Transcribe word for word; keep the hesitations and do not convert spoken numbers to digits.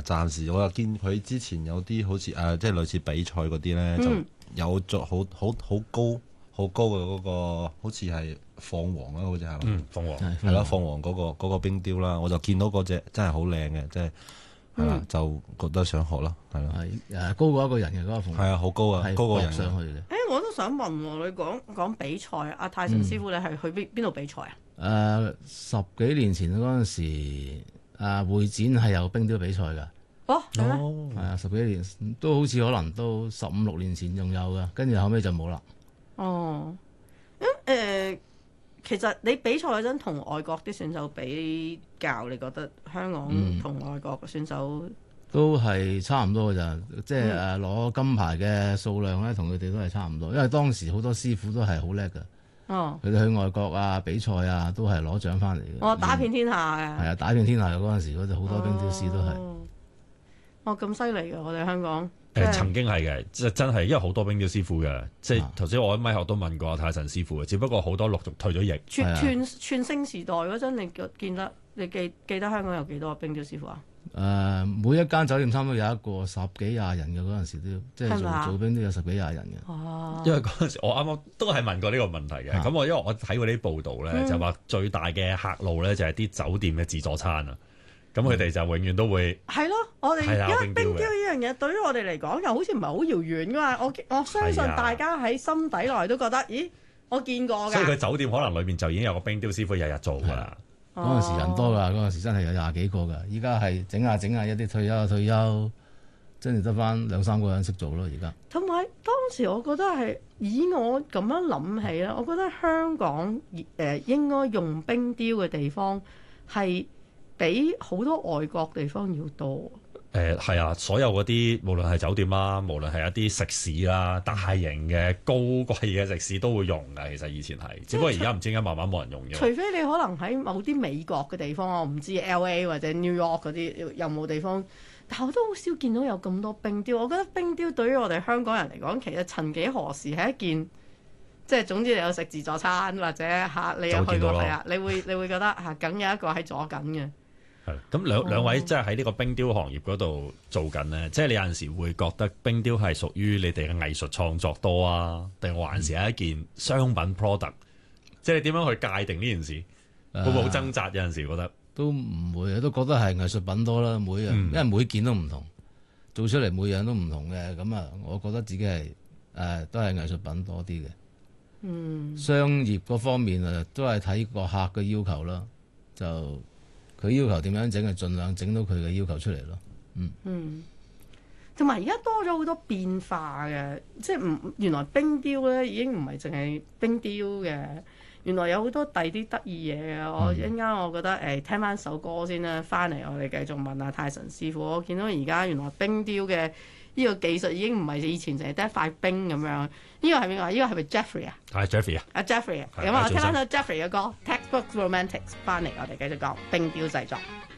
暫時我又見佢之前有啲好似誒、呃，即係類似比賽嗰啲咧，就有做好好好高好高嘅嗰、嗰個，好似係鳳凰啦，好似係。 嗯，鳳凰係咯，鳳凰嗰、嗰個嗰個冰雕啦，我就見到嗰隻真係好靚嘅，即係係啦，就覺得想學咯，係咯。 係誒高過一個人嘅嗰、嗰個鳳凰。 係啊，好高啊，高過人上去嘅。 誒、欸，我都想問喎，你講講比賽，阿泰臣師傅你係去邊邊度比賽啊？ 誒、呃、十幾年前嗰陣時，誒、呃、會展係有冰雕比賽㗎。 哦，係咩？ 係啊，十幾年都好似可能都十五六年前仲有㗎，跟住後尾就冇啦。 哦，咁、嗯、誒、呃，其實你比賽嗰陣同外國啲選手比較，你覺得香港同外國嘅選手、嗯、 都係差唔多㗎咋？即係誒攞金牌嘅數量咧，同佢哋都係差唔多。因為當時好多師傅都係好叻㗎。 哦， 佢哋去外國啊比賽啊，都係攞獎翻嚟嘅。 哦，打遍天下嘅。係啊，打遍天下嘅嗰陣時，嗰陣好多冰雕師都係。 哦，咁犀利嘅，我哋香港。 誒、呃、曾經係嘅，即係真係，因為好多冰雕師傅嘅，即係頭先我喺咪學都問過泰臣師傅嘅，只不過好多陸續退咗役。 全全全盛時代嗰陣，你見得你記記得香港有幾多冰雕師傅啊？ 誒、呃，每一間酒店差唔多有一個十幾廿人嘅，嗰陣時都即係做做冰都有十幾廿人嘅。 哦， 因為嗰陣時我啱啱都係問過呢個問題嘅，咁、啊、我因為我睇過啲報道咧、嗯，就話最大嘅客路咧就係啲酒店嘅自助餐啊。咁佢哋就永遠都會係咯，我哋因為冰雕呢樣嘢對於我哋嚟講又好似唔係好遙遠噶嘛，我我相信大家喺心底內都覺得，咦，我見過㗎。 所以佢酒店可能裏面就已經有個冰雕師傅日日做㗎啦。 嗰陣、哦、時人多㗎，嗰陣時真係有廿幾個㗎。依家係整下整下，一啲退休退休，真係得翻兩三個人識做咯。而家同埋當時我覺得係以我咁樣諗起咧，我覺得香港誒、呃、應該用冰雕嘅地方係比好多外國地方要多。 誒係啊，所有嗰啲無論係酒店啦，無論係一啲食肆啦，大型嘅高貴嘅食肆都會用㗎。其實以前係，只不過而家唔知點解慢慢冇人用咗。 除非你可能喺某啲美國嘅地方，我唔知 L A 或者 New York 嗰啲有冇地方，但我都好少見到有咁多冰雕。我覺得冰雕對於我哋香港人嚟講，其實曾幾何時係一件，即係總之你有食自助餐或者嚇你有去過係啊，你會你會覺得嚇梗有一個喺左緊嘅。 係，咁兩兩位即係喺呢個冰雕行業嗰度做緊咧，即係你有陣時會覺得冰雕係屬於你哋嘅藝術創作多啊，定還是係一件商品 product？、嗯、即係你點樣去界定呢件事？會唔會好掙扎？有陣時覺得都唔會，都覺得係藝術品多啦。每樣、嗯，因為每件都唔同，做出嚟每樣都唔同嘅。咁啊，我覺得自己係誒、呃、都係藝術品多啲嘅。 嗯，商業嗰方面啊，都係睇個客嘅要求啦，就。佢要求點樣整，係盡量整到佢嘅要求出嚟咯。嗯嗯，同埋而家多咗好多變化嘅，即係唔原來冰雕咧已經唔係淨係冰雕嘅，原來有好多第啲得意嘢嘅。我一陣間我覺得誒、欸、聽翻首歌先啦，翻嚟我哋繼續問下泰臣師傅。我見到而家原來冰雕嘅呢個技術已經唔係以前淨係得一塊冰咁樣。呢、這個係邊個？呢、這個係咪 Jeffrey 啊？ 係 Jeffrey 啊。 阿 Jeffrey 啊。咁我聽翻首 Jeffrey 嘅歌《Textbook Romantics》翻嚟，我哋繼續講冰雕製作。